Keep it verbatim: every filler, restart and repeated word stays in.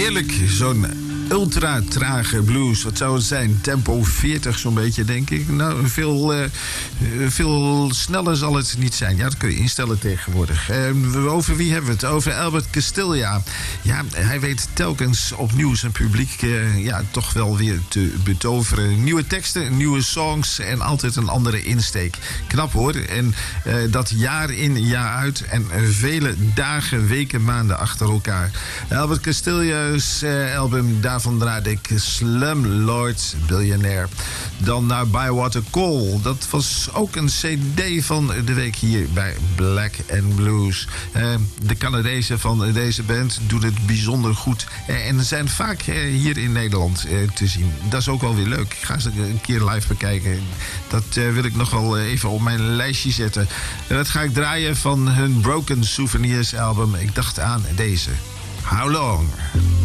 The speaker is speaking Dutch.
Heerlijk, zo'n ultra trage blues. Wat zou het zijn? Tempo veertig zo'n beetje, denk ik. Nou, veel, uh, veel sneller zal het niet zijn. Ja, dat kun je instellen tegenwoordig. Uh, over wie hebben we het? Over Albert Castiglia. Ja, hij weet telkens opnieuw zijn publiek uh, ja, toch wel weer te betoveren. Nieuwe teksten, nieuwe songs en altijd een andere insteek. Knap hoor. En uh, dat jaar in, jaar uit. En vele dagen, weken, maanden achter elkaar. Albert Castillia's uh, album, daarvan draaide ik Slumlord Billionaire. Dan naar Bywater Call. Dat was ook een cd van de week hier bij Black and Blues. Uh, de Canadezen van deze band doen het bijzonder goed. Uh, en zijn vaak uh, hier in Nederland uh, te zien. Dat is ook wel weer leuk. Ik ga ze een keer live bekijken. Dat uh, wil ik nog wel even op mijn lijstje zetten. En dat ga ik draaien van hun Broken Souvenirs album. Ik dacht aan deze. How Long?